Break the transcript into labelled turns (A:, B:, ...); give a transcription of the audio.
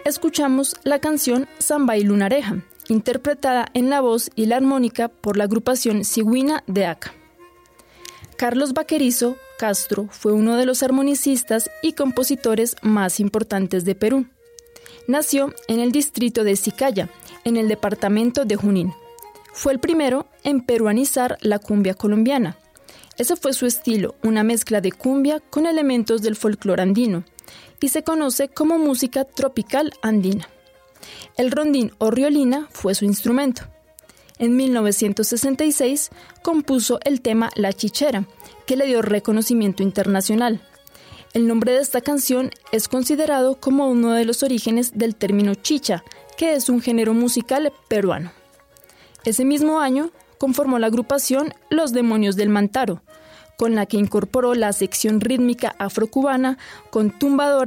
A: escuchamos la canción Samba y Lunareja, interpretada en la voz y la armónica por la agrupación Sigüina de Aca. Carlos Vaquerizo Castro fue uno de los armonicistas y compositores más importantes de Perú. Nació en el distrito de Sicaya, en el departamento de Junín. Fue el primero en peruanizar la cumbia colombiana. Ese fue su estilo, una mezcla de cumbia con elementos del folclore andino, y se conoce como música tropical andina. El rondín o riolina fue su instrumento. En 1966 compuso el tema La Chichera, que le dio reconocimiento internacional. El nombre de esta canción es considerado como uno de los orígenes del término chicha, que es un género musical peruano. Ese mismo año conformó la agrupación Los Demonios del Mantaro, con la que incorporó la sección rítmica afrocubana con tumbadora